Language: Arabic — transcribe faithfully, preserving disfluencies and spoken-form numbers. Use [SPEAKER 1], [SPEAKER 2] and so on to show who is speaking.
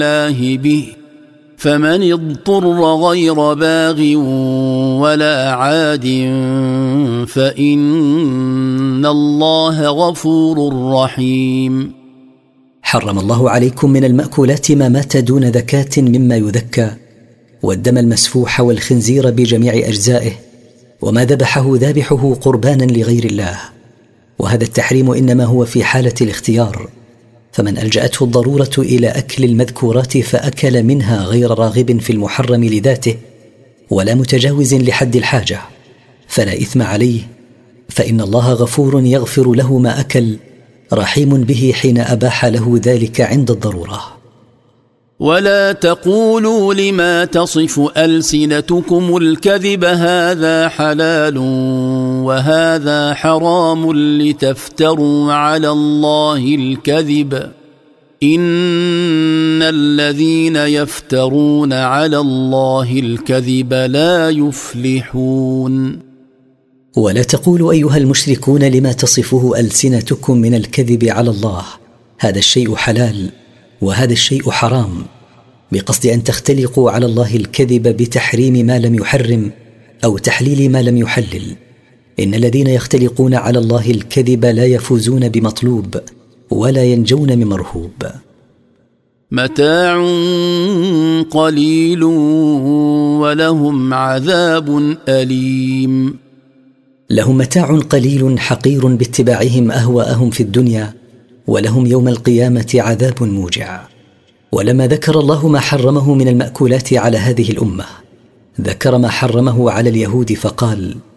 [SPEAKER 1] الله به فمن اضطر غير باغ ولا عاد فإن الله غفور رحيم.
[SPEAKER 2] حرم الله عليكم من المأكولات ما مات دون ذكاة مما يذكى، والدم المسفوح والخنزير بجميع أجزائه، وما ذبحه ذابحه قربانا لغير الله. وهذا التحريم إنما هو في حالة الاختيار، فمن ألجأته الضرورة إلى أكل المذكورات فأكل منها غير راغب في المحرم لذاته ولا متجاوز لحد الحاجة فلا إثم عليه، فإن الله غفور يغفر له ما أكل، رحيم به حين أباح له ذلك عند الضرورة.
[SPEAKER 1] ولا تقولوا لما تصف ألسنتكم الكذب هذا حلال وهذا حرام لتفتروا على الله الكذب إن الذين يفترون على الله الكذب لا يفلحون.
[SPEAKER 2] ولا تقولوا أيها المشركون لما تصفه ألسنتكم من الكذب على الله هذا الشيء حلال وهذا الشيء حرام، بقصد أن تختلقوا على الله الكذب بتحريم ما لم يحرم أو تحليل ما لم يحلل. إن الذين يختلقون على الله الكذب لا يفوزون بمطلوب ولا ينجون من مرهوب.
[SPEAKER 1] متاع قليل ولهم عذاب أليم.
[SPEAKER 2] لهم متاع قليل حقير باتباعهم أهواءهم في الدنيا، ولهم يوم القيامة عذاب موجع. ولما ذكر الله ما حرمه من المأكولات على هذه الأمة ذكر ما حرمه على اليهود فقال: